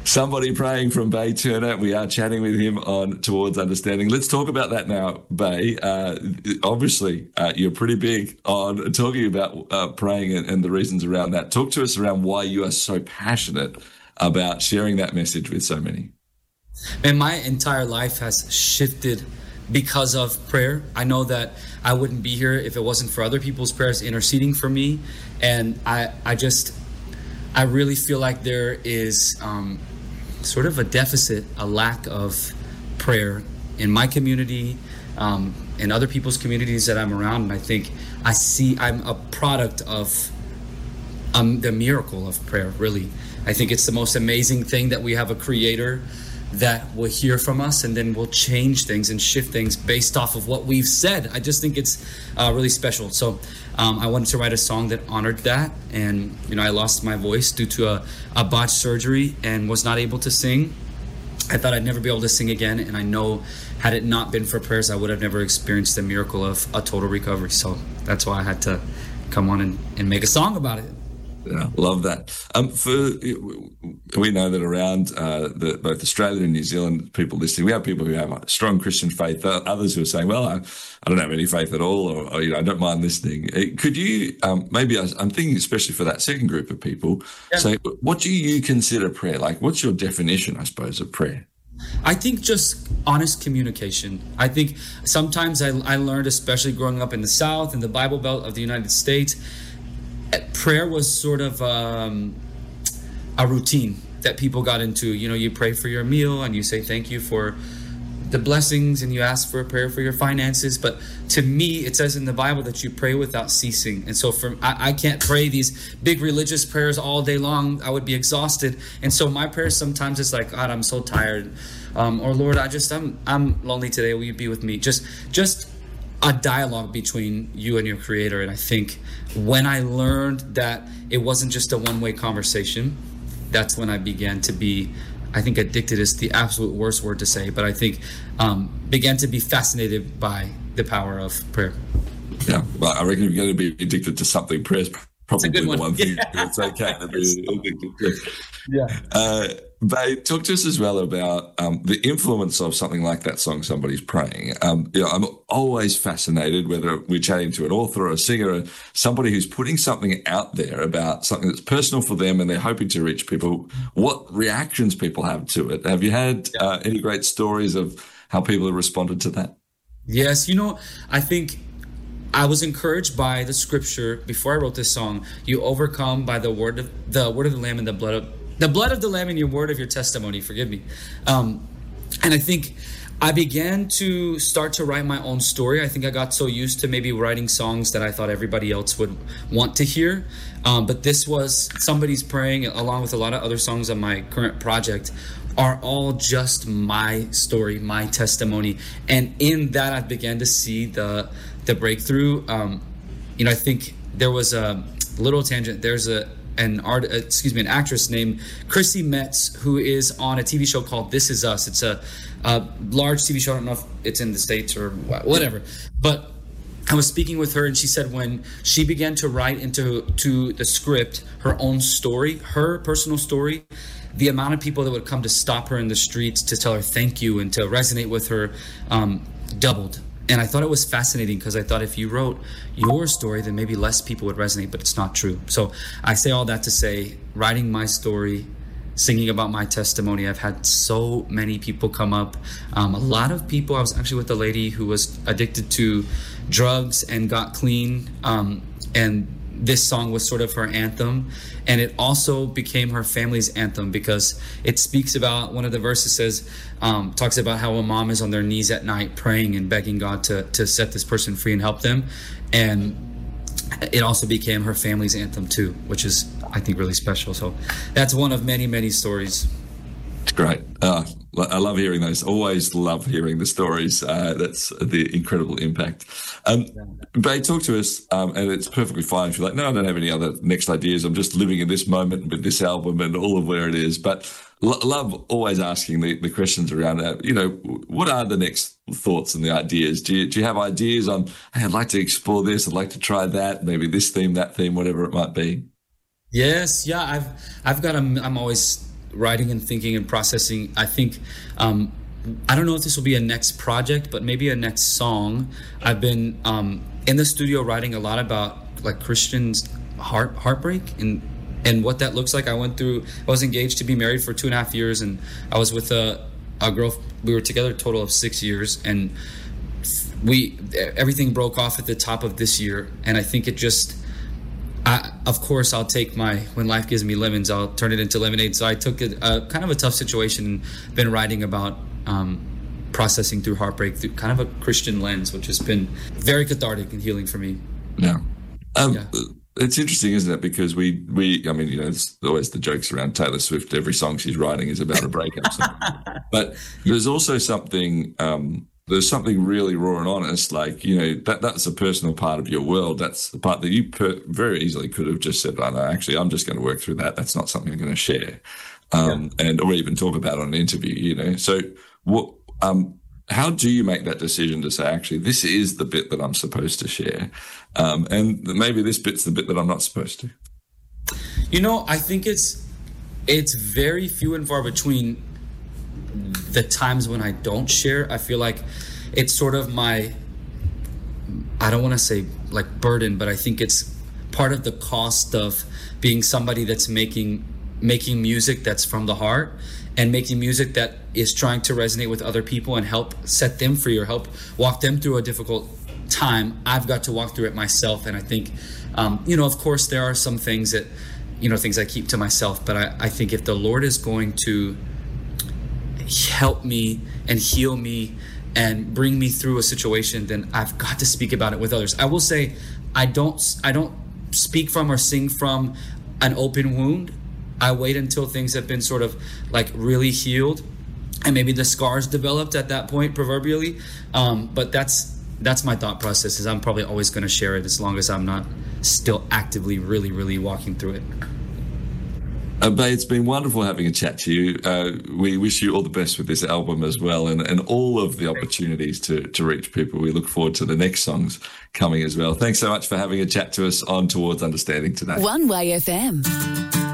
Somebody praying from Bay Turner. We are chatting with him on Towards Understanding. Let's talk about that now, Bay. Obviously, you're pretty big on talking about praying and the reasons around that. Talk to us around why you are so passionate about sharing that message with so many. And my entire life has shifted because of prayer. I know that I wouldn't be here if it wasn't for other people's prayers interceding for me. And I really feel like there is sort of a deficit, a lack of prayer in my community, in other people's communities that I'm around. And I think I'm a product of the miracle of prayer, really. I think it's the most amazing thing that we have a creator that will hear from us and then will change things and shift things based off of what we've said. I just think it's really special. So I wanted to write a song that honored that. And, I lost my voice due to a botched surgery and was not able to sing. I thought I'd never be able to sing again. And I know had it not been for prayers, I would have never experienced the miracle of a total recovery. So that's why I had to come on and make a song about it. Yeah, love that. We know that around both Australia and New Zealand, people listening, we have people who have a strong Christian faith. Others who are saying, "Well, I don't have any faith at all," or I don't mind listening. Could you maybe I'm thinking, especially for that second group of people, say, what do you consider prayer? Like, what's your definition, I suppose, of prayer? I think just honest communication. I think sometimes I learned, especially growing up in the South, in the Bible Belt of the United States, prayer was sort of a routine that people got into. You pray for your meal and you say thank you for the blessings and you ask for a prayer for your finances. But to me, it says in the Bible that you pray without ceasing. And so I can't pray these big religious prayers all day long. I would be exhausted. And so my prayer sometimes is like, God, I'm so tired. Or Lord, I'm lonely today. Will you be with me? Just a dialogue between you and your creator. And I think when I learned that it wasn't just a one-way conversation, that's when I began to be, I think addicted is the absolute worst word to say, but I think began to be fascinated by the power of prayer. Yeah, well, I reckon if you're going to be addicted to something, prayer's probably the one thing that's okay to be addicted to. Yeah. But talk to us as well about the influence of something like that song, Somebody's Praying. I'm always fascinated, whether we're chatting to an author or a singer or somebody who's putting something out there about something that's personal for them and they're hoping to reach people, what reactions people have to it. Have you had any great stories of how people have responded to that? Yes, I think I was encouraged by the scripture before I wrote this song. You overcome by the word of the Lamb and the blood of the Lamb and your word of your testimony. Forgive me. And I think I began to start to write my own story. I think I got so used to maybe writing songs that I thought everybody else would want to hear. But this was Somebody's Praying, along with a lot of other songs on my current project, are all just my story, my testimony. And in that, I began to see the breakthrough. I think there was a little tangent. There's an actress named Chrissy Metz who is on a TV show called This Is Us. It's a large TV show. I don't know if it's in the States or whatever, but I was speaking with her and she said when she began to write into the script her own story, her personal story, the amount of people that would come to stop her in the streets to tell her thank you and to resonate with her doubled. And I thought it was fascinating because I thought if you wrote your story, then maybe less people would resonate, but it's not true. So I say all that to say, writing my story, singing about my testimony, I've had so many people come up. A lot of people, I was actually with a lady who was addicted to drugs and got clean. And this song was sort of her anthem. And it also became her family's anthem because it speaks about, one of the verses says, talks about how a mom is on their knees at night praying and begging God to set this person free and help them. And it also became her family's anthem too, which is, I think, really special. So that's one of many, many stories. Great. I love hearing those. Always love hearing the stories. That's the incredible impact. Bay, talk to us, and it's perfectly fine if you're like, no, I don't have any other next ideas. I'm just living in this moment with this album and all of where it is. But love always asking the questions around that. What are the next thoughts and the ideas? Do you have ideas on, hey, I'd like to explore this, I'd like to try that, maybe this theme, that theme, whatever it might be? Yes, yeah. I'm always writing and thinking and processing, I think, I don't know if this will be a next project, but maybe a next song. I've been in the studio writing a lot about like Christians' heartbreak and what that looks like. I was engaged to be married for 2.5 years, and I was with a girl. We were together a total of 6 years, and everything broke off at the top of this year. And I think of course, I'll take when life gives me lemons, I'll turn it into lemonade. So I took a kind of a tough situation and been writing about processing through heartbreak through kind of a Christian lens, which has been very cathartic and healing for me. Yeah. It's interesting, isn't it? Because I mean, you know, it's always the jokes around Taylor Swift. Every song she's writing is about a breakup song. But there's also something, there's something really raw and honest. Like, you know, that's a personal part of your world. That's the part that you very easily could have just said, oh, no, actually, I'm just going to work through that. That's not something I'm going to share. Or even talk about on an interview, you know. So how do you make that decision to say, actually, this is the bit that I'm supposed to share, and maybe this bit's the bit that I'm not supposed to? You know, I think it's very few and far between the times when I don't share. I feel like it's sort of I don't want to say like burden, but I think it's part of the cost of being somebody that's making music that's from the heart, and making music that is trying to resonate with other people and help set them free or help walk them through a difficult time. I've got to walk through it myself. And I think, you know, of course, there are some things that, you know, things I keep to myself. But I think if the Lord is going to help me and heal me and bring me through a situation, then I've got to speak about it with others. I will say I don't speak from or sing from an open wound. I wait until things have been sort of like really healed, and maybe the scars developed at that point, proverbially. But that's my thought process, is I'm probably always going to share it as long as I'm not still actively really, really walking through it. Bae, it's been wonderful having a chat to you. We wish you all the best with this album as well, and all of the opportunities to reach people. We look forward to the next songs coming as well. Thanks so much for having a chat to us on Towards Understanding today. One Way FM.